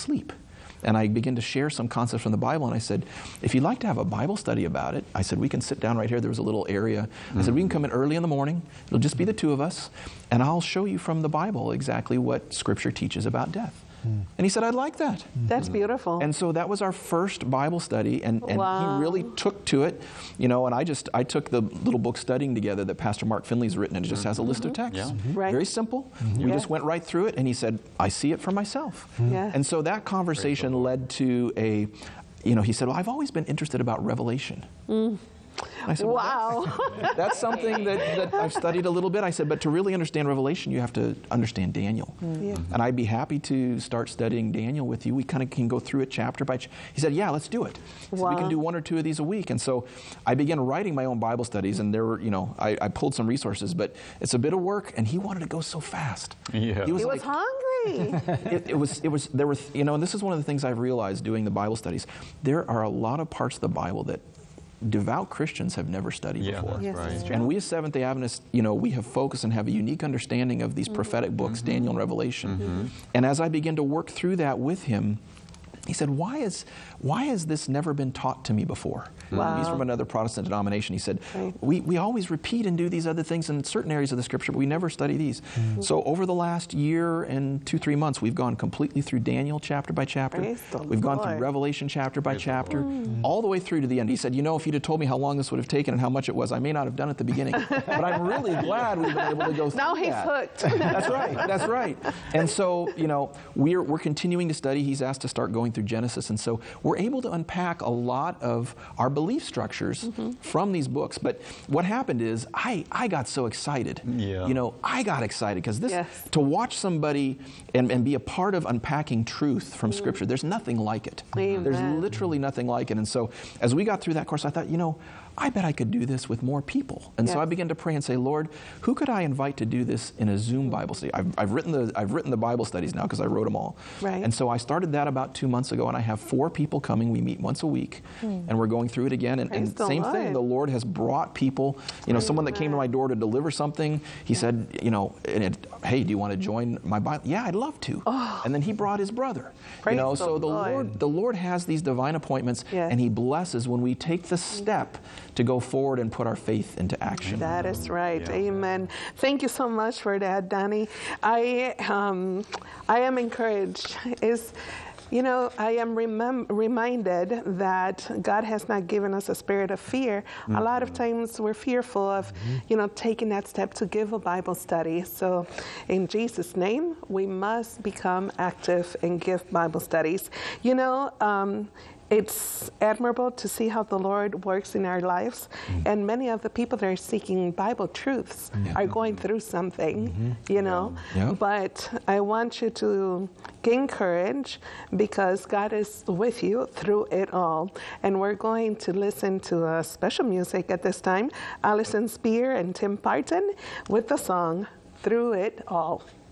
sleep. And I began to share some concepts from the Bible, and I said, if you'd like to have a Bible study about it, I said, we can sit down right here. There was a little area. I said, we can come in early in the morning. It'll just be the two of us, and I'll show you from the Bible exactly what Scripture teaches about death. And he said, I'd like that. That's beautiful. And so that was our first Bible study, and Wow. he really took to it, you know, and I took the little book Studying Together that Pastor Mark Finley's written, and it just has a list of texts. Right. Very simple. We just went right through it, and he said, I see it for myself. Yeah. And so that conversation led to a, you know, he said, well, I've always been interested about Revelation. I said, Wow. well, that's something that I've studied a little bit. I said, but to really understand Revelation, you have to understand Daniel. Yeah. And I'd be happy to start studying Daniel with you. We kind of can go through it chapter by chapter. He said, yeah, let's do it. He said, we can do 1 or 2 of these a week. And so I began writing my own Bible studies, and there were, you know, I pulled some resources, but it's a bit of work, and he wanted to go so fast. Yeah. He was, He was hungry. there were, you know, and this is one of the things I've realized doing the Bible studies. There are a lot of parts of the Bible that devout Christians have never studied before. Yes, Right. it's true. And we as Seventh-day Adventists, you know, we have focused and have a unique understanding of these prophetic books, Daniel and Revelation. And as I began to work through that with him, he said, why has this never been taught to me before? Wow. He's from another Protestant denomination. He said, Right. we always repeat and do these other things in certain areas of the Scripture, but we never study these. So over the last year and 2-3 months, we've gone completely through Daniel chapter by chapter. Praise the We've gone through Lord. Revelation chapter by chapter, all the way through to the end. He said, you know, if you'd have told me how long this would have taken and how much it was, I may not have done it at the beginning. But I'm really glad we've been able to go through Now he's that. hooked. That's right. That's right. And so, you know, we're continuing to study. He's asked to start going through Genesis, and so we're able to unpack a lot of our belief structures from these books. But what happened is I got so excited. Yeah. You know, I got excited because this Yes. to watch somebody and be a part of unpacking truth from Scripture. There's nothing like it. Amen. There's literally nothing like it. And so as we got through that course, I thought, you know, I bet I could do this with more people. And so Yes. I began to pray and say, Lord, who could I invite to do this in a Zoom Bible study? I've written the Bible studies now because I wrote them all. Right. And so I started that about 2 months ago, and I have 4 people coming. We meet once a week, and we're going through it again. And, Praise the same thing, Lord. the Lord has brought people. You know, someone that came to my door to deliver something, he said, you know, hey, do you want to join my Bible? Yeah, I'd love to. And then he brought his brother. Praise you know, the so Lord. the Lord has these divine appointments, Yes. and he blesses when we take the step to go forward and put our faith into action. That is right. Amen. Thank you so much for that, Donnie. I am encouraged. You know, I am reminded that God has not given us a spirit of fear. A lot of times we're fearful of, you know, taking that step to give a Bible study. So in Jesus' name, we must become active and give Bible studies. You know, it's admirable to see how the Lord works in our lives. And many of the people that are seeking Bible truths are going through something, you know. Yeah. But I want you to gain courage because God is with you through it all. And we're going to listen to special music at this time. Alison Spear and Tim Parton with the song Through It All.